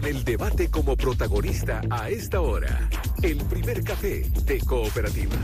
Con el debate como protagonista a esta hora. El primer café de Cooperativa.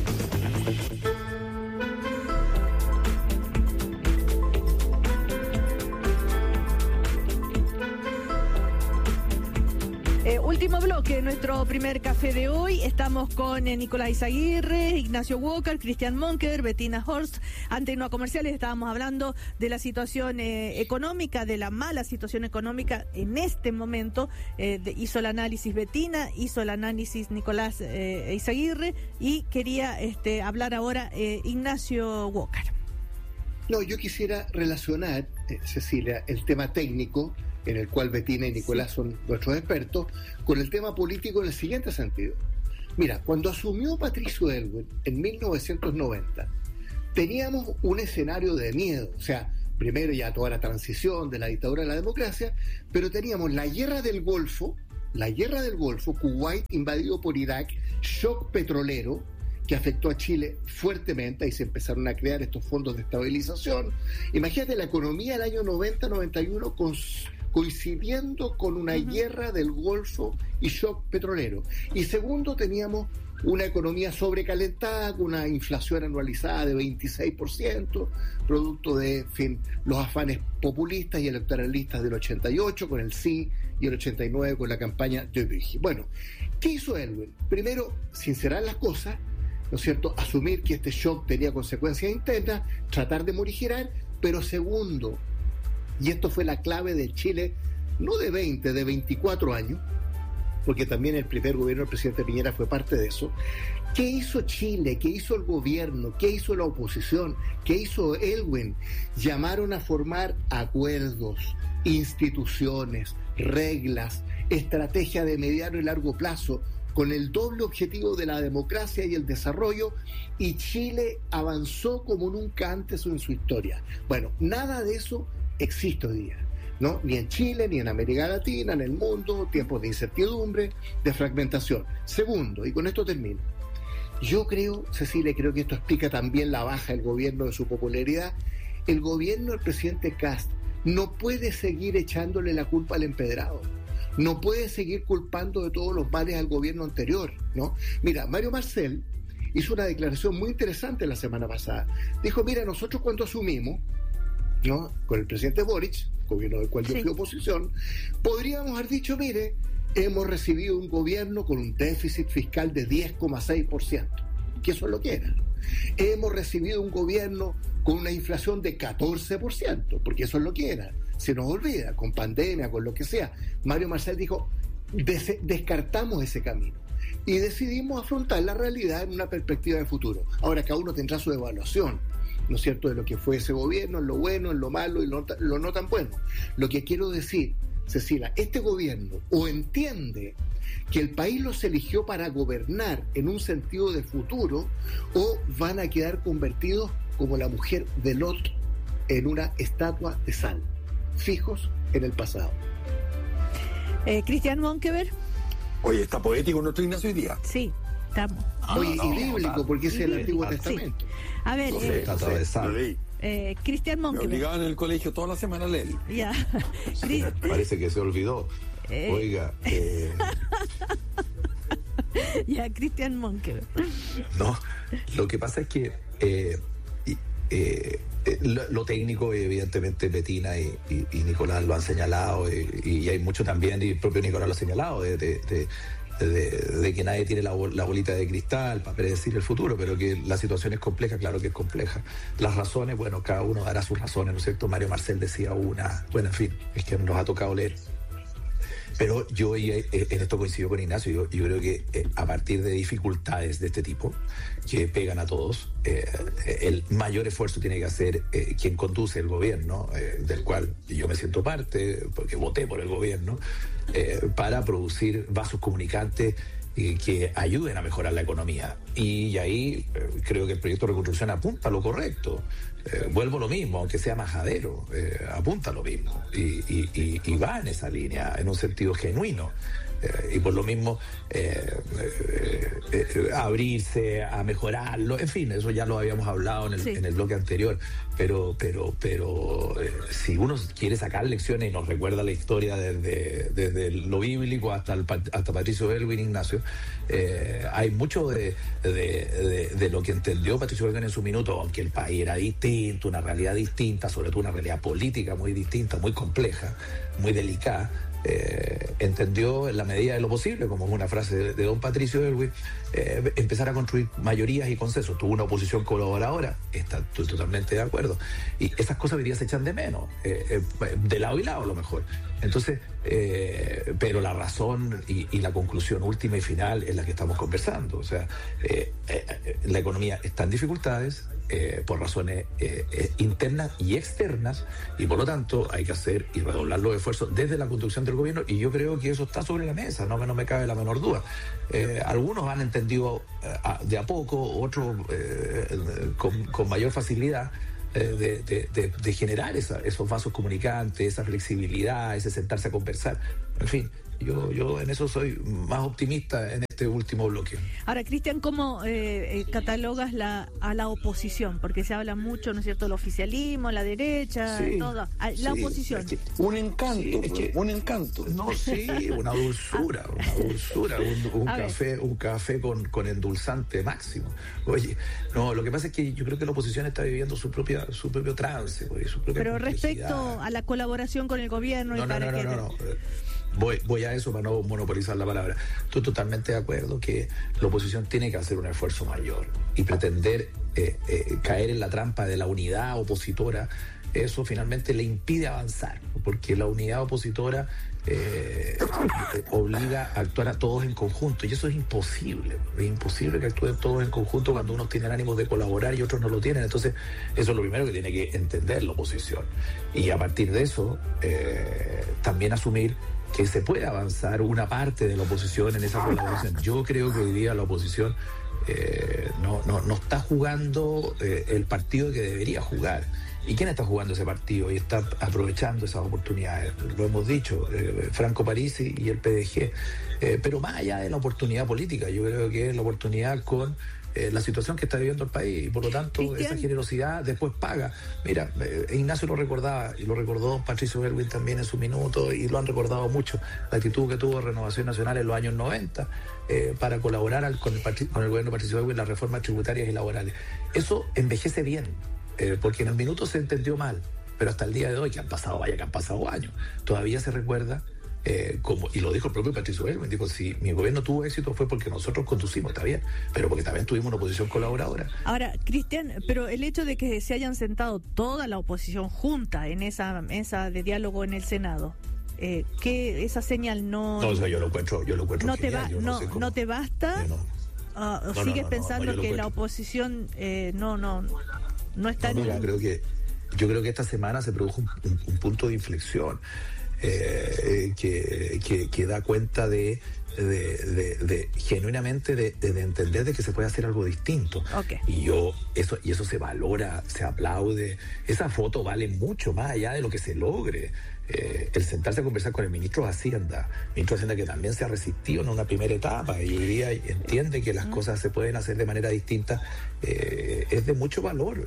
Último bloque de nuestro primer café de hoy. Estamos con Nicolás Izaguirre, Ignacio Walker, Christian Monker, Bettina Horst. Antes de no comerciales estábamos hablando de la situación económica, de la mala situación económica en este momento. Hizo el análisis Bettina, hizo el análisis Nicolás Izaguirre y quería hablar ahora Ignacio Walker. No, yo quisiera relacionar, Cecilia, el tema técnico, en el cual Bettina y Nicolás son nuestros expertos, con el tema político en el siguiente sentido. Mira, cuando asumió Patricio Aylwin en 1990, teníamos un escenario de miedo, o sea, primero ya toda la transición de la dictadura a la democracia, pero teníamos la guerra del Golfo, Kuwait invadido por Irak, shock petrolero, que afectó a Chile fuertemente, y se empezaron a crear estos fondos de estabilización. Imagínate la economía del año 90-91 coincidiendo con una guerra del Golfo y shock petrolero. Y segundo, teníamos una economía sobrecalentada, con una inflación anualizada de 26%, producto de, los afanes populistas y electoralistas del 88 con el sí y el 89 con la campaña de Vichy. Bueno, ¿qué hizo Aylwin? Primero, sincerar las cosas, ¿no es cierto?, asumir que este shock tenía consecuencias internas, tratar de morigerar, pero segundo, y esto fue la clave de Chile, no de 20, de 24 años, porque también el primer gobierno del presidente Piñera fue parte de eso. ¿Qué hizo Chile? ¿Qué hizo el gobierno? ¿Qué hizo la oposición? ¿Qué hizo Aylwin? Llamaron a formar acuerdos, instituciones, reglas, estrategia de mediano y largo plazo, con el doble objetivo de la democracia y el desarrollo, y Chile avanzó como nunca antes en su historia. Bueno, nada de eso existe hoy día, ¿no? Ni en Chile, ni en América Latina, en el mundo, tiempos de incertidumbre, de fragmentación. Segundo, y con esto termino, yo creo, Cecilia, creo que esto explica también la baja del gobierno, de su popularidad. El gobierno del presidente Kast no puede seguir echándole la culpa al empedrado. No puede seguir culpando de todos los males al gobierno anterior, ¿no? Mira, Mario Marcel hizo una declaración muy interesante la semana pasada. Dijo, mira, nosotros cuando asumimos, ¿no?, con el presidente Boric, gobierno del cual yo fui oposición, podríamos haber dicho, mire, hemos recibido un gobierno con un déficit fiscal de 10,6%, que eso es lo que era. Hemos recibido un gobierno con una inflación de 14%, porque eso es lo que era. Se nos olvida, con pandemia, con lo que sea. Mario Marcel dijo, descartamos ese camino y decidimos afrontar la realidad en una perspectiva de futuro. Ahora cada uno tendrá su evaluación, ¿no es cierto?, de lo que fue ese gobierno, en lo bueno, en lo malo y lo no tan bueno. Lo que quiero decir, Cecilia, este gobierno o entiende que el país los eligió para gobernar en un sentido de futuro, o van a quedar convertidos como la mujer de Lot en una estatua de sal, fijos en el pasado. Christian Monkever. Oye, está poético nuestro Ignacio hoy día. Sí, estamos. Oye, y bíblico, porque es el Antiguo Testamento. Sí. A ver, Christian Monkever. Me obligaban en el colegio toda la semana a leer. Ya. Parece que se olvidó. Oiga. Ya, Christian Monkever. No, lo que pasa es que lo técnico, evidentemente Bettina y Nicolás lo han señalado, y hay mucho también, y el propio Nicolás lo ha señalado, de que nadie tiene la bolita de cristal para predecir el futuro, pero que la situación es compleja, claro que es compleja. Las razones, bueno, cada uno dará sus razones, ¿no es cierto? Mario Marcel decía una, bueno, en fin, es que nos ha tocado leer. Pero yo en esto coincido con Ignacio. Yo creo que a partir de dificultades de este tipo que pegan a todos, el mayor esfuerzo tiene que hacer quien conduce el gobierno, del cual yo me siento parte, porque voté por el gobierno, para producir vasos comunicantes que ayuden a mejorar la economía. Y ahí creo que el proyecto de reconstrucción apunta a lo correcto. vuelvo a lo mismo, aunque sea majadero, apunta a lo mismo y va en esa línea, en un sentido genuino. Y por lo mismo abrirse a mejorarlo, en fin, eso ya lo habíamos hablado en el bloque anterior, pero si uno quiere sacar lecciones y nos recuerda la historia desde lo bíblico hasta Patricio Aylwin, Ignacio, hay mucho de lo que entendió Patricio Aylwin en su minuto, aunque el país era distinto, una realidad distinta, sobre todo una realidad política muy distinta, muy compleja, muy delicada. Entendió en la medida de lo posible, como es una frase de don Patricio Aylwin, empezar a construir mayorías y consensos. Tuvo una oposición colaboradora, estoy totalmente de acuerdo, y esas cosas hoy día se echan de menos, de lado y lado a lo mejor. Entonces, pero la razón y la conclusión última y final es la que estamos conversando. O sea, la economía está en dificultades por razones internas y externas, y por lo tanto hay que hacer y redoblar los esfuerzos desde la conducción del gobierno, y yo creo que eso está sobre la mesa, no me cabe la menor duda. Algunos han entendido de a poco, otros con mayor facilidad, de generar esos vasos comunicantes, esa flexibilidad, ese sentarse a conversar. En fin, yo en eso soy más optimista en este último bloque. Ahora, Cristian, ¿cómo catalogas a la oposición? Porque se habla mucho, ¿no es cierto?, del oficialismo, la derecha, todo. La oposición. Un encanto, un encanto. No, sí, una dulzura, un café con endulzante máximo. Oye, no, lo que pasa es que yo creo que la oposición está viviendo su propio trance, su propia Pero complejidad. respecto a la colaboración con el gobierno... No. Voy a eso para no monopolizar la palabra. Estoy totalmente de acuerdo que la oposición tiene que hacer un esfuerzo mayor y pretender caer en la trampa de la unidad opositora. Eso finalmente le impide avanzar, porque la unidad opositora obliga a actuar a todos en conjunto, y eso es imposible que actúen todos en conjunto cuando unos tienen ánimos de colaborar y otros no lo tienen. Entonces eso es lo primero que tiene que entender la oposición, y a partir de eso también asumir que se puede avanzar una parte de la oposición en esa colaboración. Yo creo que hoy día la oposición no está jugando el partido que debería jugar. ¿Y quién está jugando ese partido y está aprovechando esas oportunidades? Lo hemos dicho, Franco Parisi y el PDG. Pero más allá de la oportunidad política, yo creo que es la oportunidad con la situación que está viviendo el país, y por lo tanto esa generosidad después paga. Mira, Ignacio lo recordaba, y lo recordó Patricio Aylwin también en su minuto, y lo han recordado mucho, la actitud que tuvo Renovación Nacional en los años 90 para colaborar con el gobierno de Patricio Aylwin en las reformas tributarias y laborales. Eso envejece bien, porque en el minuto se entendió mal, pero hasta el día de hoy, que han pasado años, todavía se recuerda. Y lo dijo el propio Patricio Aylwin, dijo: si mi gobierno tuvo éxito fue porque nosotros conducimos, está bien, pero porque también tuvimos una oposición colaboradora. Ahora, Cristian, pero el hecho de que se hayan sentado toda la oposición junta en esa mesa de diálogo en el Senado, que esa señal no... No, o sea, yo lo encuentro no genial, ¿No te basta? ¿O sigues pensando que la oposición no está en... Yo creo que esta semana se produjo un punto de inflexión que da cuenta de genuinamente de entender de que se puede hacer algo distinto. Okay. Y eso se valora, se aplaude. Esa foto vale mucho más allá de lo que se logre. El sentarse a conversar con el ministro de Hacienda que también se ha resistido en una primera etapa y hoy día entiende que las cosas se pueden hacer de manera distinta, es de mucho valor,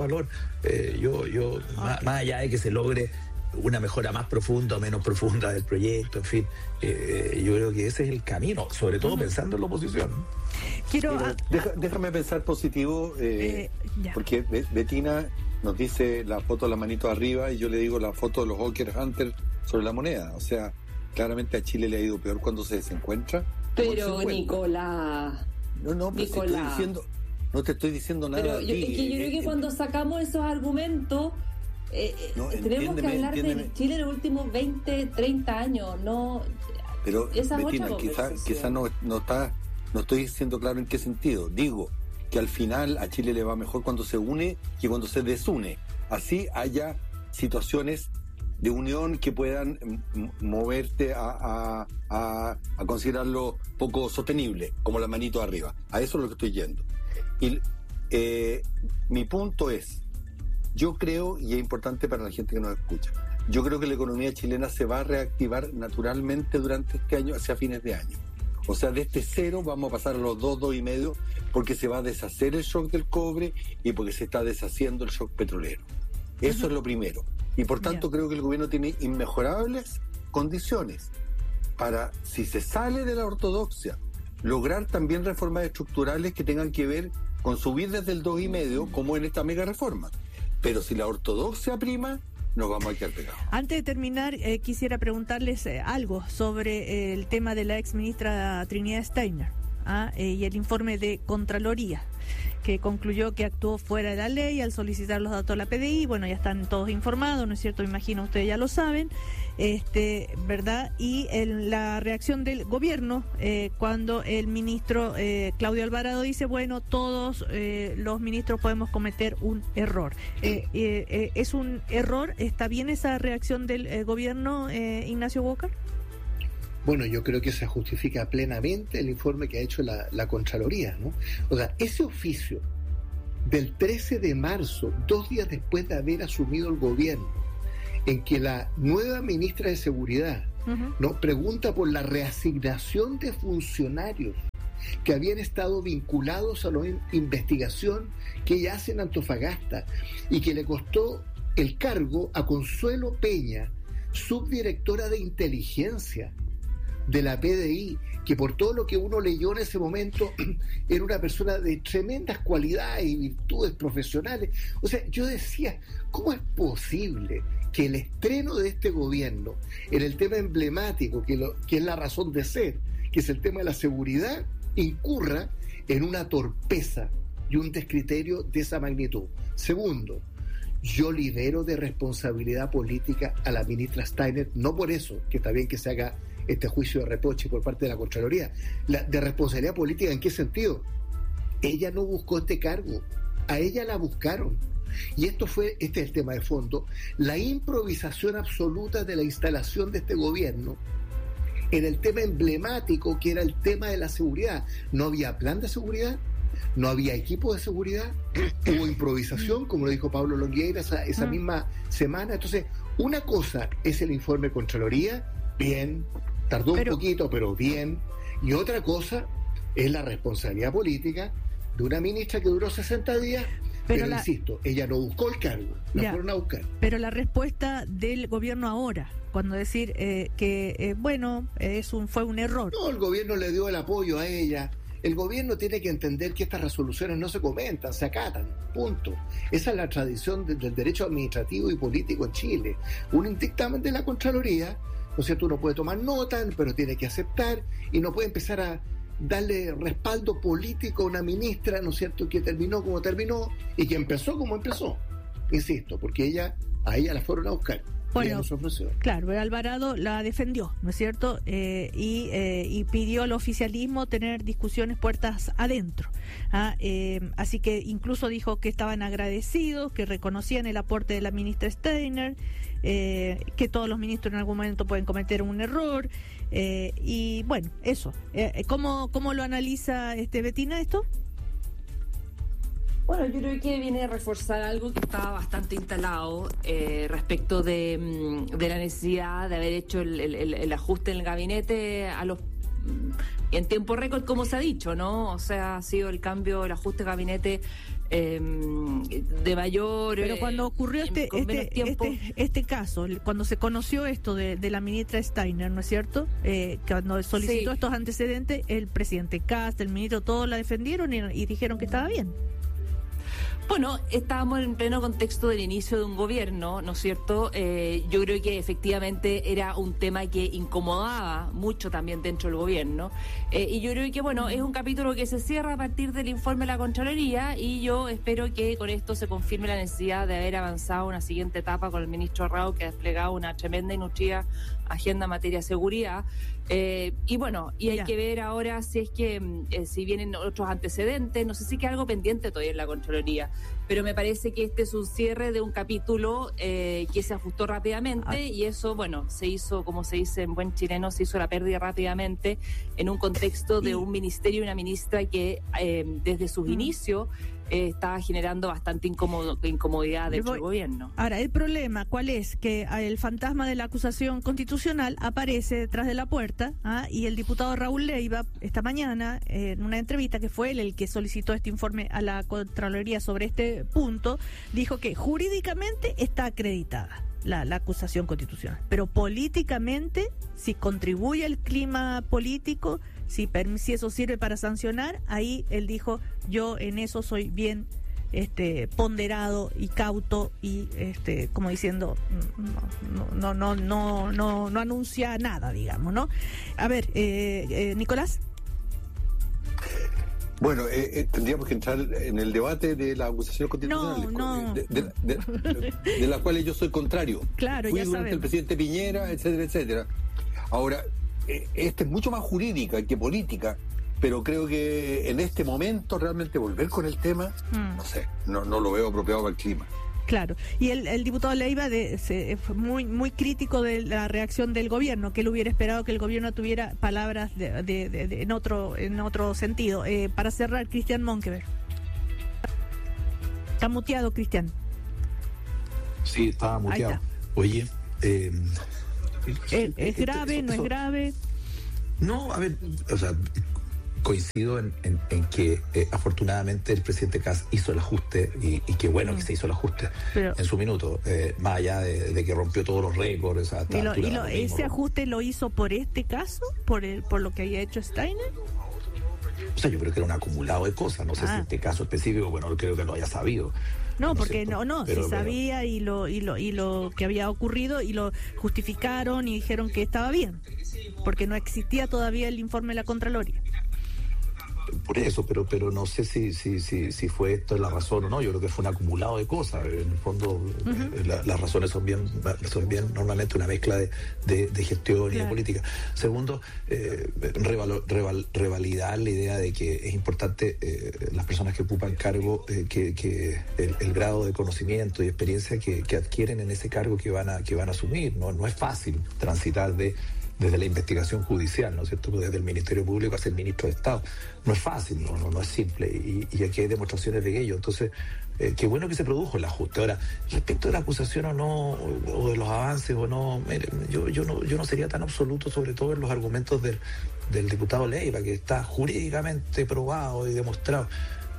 más allá de que se logre una mejora más profunda o menos profunda del proyecto, en fin, yo creo que ese es el camino, sobre todo pensando en la oposición. Déjame pensar positivo, porque Betina nos dice la foto de la manito arriba y yo le digo la foto de los Hawker Hunters sobre la moneda. O sea, claramente a Chile le ha ido peor cuando se desencuentra. Pero Nicolás, no te estoy diciendo nada. Pero yo creo que cuando sacamos esos argumentos tenemos que hablar de Chile en los últimos 20, 30 años, no. Pero Betina, quizá no estoy siendo claro en qué sentido. Digo que al final a Chile le va mejor cuando se une que cuando se desune. Así haya situaciones de unión que puedan moverte a considerarlo poco sostenible, como la manito arriba. A eso es lo que estoy yendo. Y mi punto es Yo creo, y es importante para la gente que nos escucha, yo creo que la economía chilena se va a reactivar naturalmente durante este año, hacia fines de año. O sea, de este 0 vamos a pasar a los 2,5, porque se va a deshacer el shock del cobre y porque se está deshaciendo el shock petrolero. Eso es lo primero. Y por tanto creo que el gobierno tiene inmejorables condiciones para, si se sale de la ortodoxia, lograr también reformas estructurales que tengan que ver con subir desde el 2,5, como en esta mega reforma. Pero si la ortodoxia prima, nos vamos a quedar pegados. Antes de terminar, quisiera preguntarles algo sobre el tema de la ex ministra Trinidad Steiner y el informe de Contraloría, que concluyó que actuó fuera de la ley al solicitar los datos de la PDI. Bueno, ya están todos informados, ¿no es cierto? Me imagino ustedes ya lo saben, ¿verdad? Y la reacción del gobierno cuando el ministro Claudio Alvarado dice, bueno, todos los ministros podemos cometer un error. ¿Es un error? ¿Está bien esa reacción del gobierno, Ignacio Walker? Bueno, yo creo que se justifica plenamente el informe que ha hecho la Contraloría, ¿no? O sea, ese oficio del 13 de marzo, 2 días después de haber asumido el gobierno, en que la nueva ministra de Seguridad ¿no? pregunta por la reasignación de funcionarios que habían estado vinculados a la investigación que ella hace en Antofagasta y que le costó el cargo a Consuelo Peña, subdirectora de inteligencia de la PDI, que por todo lo que uno leyó en ese momento era una persona de tremendas cualidades y virtudes profesionales. O sea, yo decía, ¿cómo es posible que el estreno de este gobierno en el tema emblemático, que es la razón de ser, que es el tema de la seguridad, incurra en una torpeza y un descriterio de esa magnitud? Segundo, yo libero de responsabilidad política a la ministra Steiner, no por eso, que está bien que se haga este juicio de reproche por parte de la Contraloría. De responsabilidad política, ¿en qué sentido? Ella no buscó este cargo, a ella la buscaron. Y este es el tema de fondo, la improvisación absoluta de la instalación de este gobierno en el tema emblemático que era el tema de la seguridad. No había plan de seguridad, no había equipo de seguridad, hubo improvisación, como lo dijo Pablo Longueira esa misma semana. Entonces, una cosa es el informe de Contraloría, bien, tardó un poquito, pero bien, y otra cosa es la responsabilidad política de una ministra que duró 60 días, pero insisto, ella no buscó el cargo, la fueron a buscar. Pero la respuesta del gobierno ahora, cuando decir que, fue un error. No, el gobierno le dio el apoyo a ella. El gobierno tiene que entender que estas resoluciones no se comentan, se acatan, punto. Esa es la tradición del derecho administrativo y político en Chile. Un dictamen de la Contraloría, ¿no es cierto? Uno puede tomar nota, pero tiene que aceptar y no puede empezar a darle respaldo político a una ministra, ¿no es cierto?, que terminó como terminó y que empezó como empezó. Insisto, porque a ella la fueron a buscar. Bueno, claro, Alvarado la defendió, ¿no es cierto? Y pidió al oficialismo tener discusiones puertas adentro. Así que incluso dijo que estaban agradecidos, que reconocían el aporte de la ministra Steiner, que todos los ministros en algún momento pueden cometer un error. Y bueno, eso. ¿Cómo lo analiza Bettina esto? Bueno, yo creo que viene a reforzar algo que estaba bastante instalado respecto de la necesidad de haber hecho el ajuste en el gabinete en tiempo récord, como se ha dicho, ¿no? O sea, ha sido el cambio, el ajuste de gabinete de mayor. Pero cuando ocurrió este caso, cuando se conoció esto de la ministra Steiner, ¿no es cierto? Cuando solicitó estos antecedentes, el presidente Kast, el ministro, todos la defendieron y dijeron que estaba bien. Bueno, estábamos en pleno contexto del inicio de un gobierno, ¿no es cierto? Yo creo que efectivamente era un tema que incomodaba mucho también dentro del gobierno. Y yo creo que, bueno, es un capítulo que se cierra a partir del informe de la Contraloría y yo espero que con esto se confirme la necesidad de haber avanzado a una siguiente etapa con el ministro Rao, que ha desplegado una tremenda y nutrida agenda en materia de seguridad. Y bueno, hay que ver ahora si es que si vienen otros antecedentes, no sé si queda algo pendiente todavía en la Contraloría. día. Pero me parece que este es un cierre de un capítulo que se ajustó rápidamente y eso, bueno, se hizo, como se dice en buen chileno, se hizo la pérdida rápidamente en un contexto de un ministerio y una ministra que desde sus inicios estaba generando bastante incomodidad dentro del gobierno. Ahora, el problema, ¿cuál es? Que el fantasma de la acusación constitucional aparece detrás de la puerta, y el diputado Raúl Leiva, esta mañana, en una entrevista que fue él el que solicitó este informe a la Contraloría sobre este punto, dijo que jurídicamente está acreditada la acusación constitucional, pero políticamente, si contribuye al clima político, si eso sirve para sancionar, ahí él dijo, yo en eso soy bien ponderado y cauto y como diciendo no anuncia nada, digamos, ¿no? A ver, Nicolás. Bueno, tendríamos que entrar en el debate de la acusación constitucional, de la cual yo soy contrario. Claro, fui ya durante el presidente Piñera, etcétera, etcétera. Ahora, esta es mucho más jurídica que política, pero creo que en este momento realmente volver con el tema, no sé, no lo veo apropiado para el clima. Claro, y el diputado Leiva fue muy crítico de la reacción del gobierno, que él hubiera esperado que el gobierno tuviera palabras en otro sentido. Para cerrar, Cristian Monkeberg. Está muteado, Cristian. Sí, estaba muteado. Está. Oye, ¿es grave, no es grave? No, a ver, o sea, coincido en que afortunadamente el presidente Kast hizo el ajuste y qué bueno que se hizo el ajuste en su minuto, más allá de que rompió todos los récords. ¿Ese ajuste lo hizo por este caso? ¿Por lo que había hecho Steiner? O sea, yo creo que era un acumulado de cosas, no sé si este caso específico, bueno, creo que lo haya sabido. No, porque se sabía y lo que había ocurrido y lo justificaron y dijeron que estaba bien, porque no existía todavía el informe de la Contraloría. Por eso, pero no sé si fue esto la razón o no. Yo creo que fue un acumulado de cosas. En el fondo, las razones son bien normalmente una mezcla de gestión y de política. Segundo, revalidar la idea de que es importante las personas que ocupan cargo, que el grado de conocimiento y experiencia que adquieren en ese cargo que van a asumir. No es fácil transitar desde la investigación judicial, ¿no es cierto?, desde el Ministerio Público hacia el Ministro de Estado. No es fácil, no es simple, y aquí hay demostraciones de ello. Entonces, qué bueno que se produjo el ajuste. Ahora, respecto de la acusación o no, o de los avances o no, mire, yo no sería tan absoluto, sobre todo en los argumentos del diputado Leiva, que está jurídicamente probado y demostrado.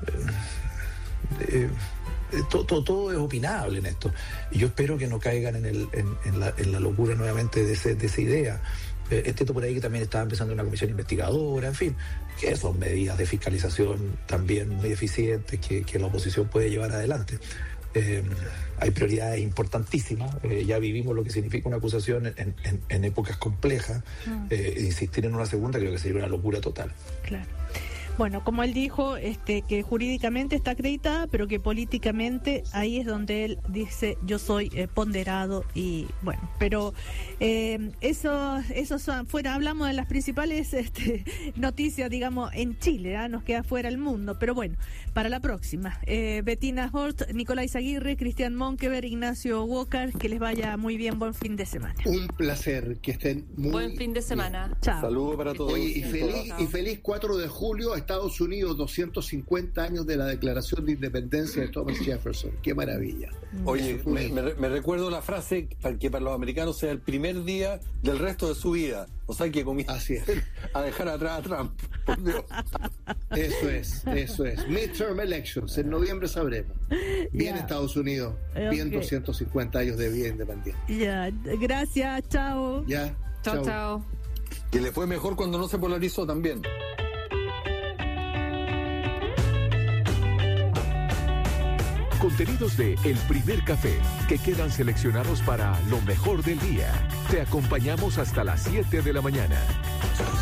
Todo es opinable en esto, y yo espero que no caigan en la locura nuevamente de esa idea. Entiendo por ahí que también estaba empezando una comisión investigadora, en fin, que son medidas de fiscalización también muy eficientes que la oposición puede llevar adelante. Hay prioridades importantísimas, ya vivimos lo que significa una acusación en épocas complejas. Insistir en una segunda creo que sería una locura total. Claro. Bueno, como él dijo, que jurídicamente está acreditada, pero que políticamente ahí es donde él dice yo soy ponderado y bueno, pero eso fuera, hablamos de las principales noticias, digamos, en Chile, nos queda fuera el mundo, pero bueno, para la próxima. Bettina Horst, Nicolás Aguirre, Cristian Monkeberg, Ignacio Walker, que les vaya muy bien, buen fin de semana. Un placer, que estén muy buen fin de semana. Bien. Chao. Saludos para todos. Oye, y feliz 4 de julio a Estados Unidos, 250 años de la Declaración de Independencia de Thomas Jefferson. ¡Qué maravilla! Oye, me recuerdo la frase que para los americanos sea el primer día del resto de su vida. O sea, que comienzan a dejar atrás a Trump. Por Dios. Eso es. Midterm elections, en noviembre sabremos. Bien Estados Unidos, bien 250 años de vida independiente. Ya, gracias, chao. Ya, chao. Que le fue mejor cuando no se polarizó también. Contenidos de El Primer Café, que quedan seleccionados para lo mejor del día. Te acompañamos hasta las 7 de la mañana.